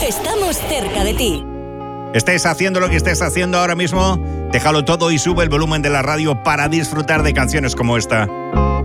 Estamos cerca de ti. Estés haciendo lo que estés haciendo ahora mismo, déjalo todo y sube el volumen de la radio para disfrutar de canciones como esta.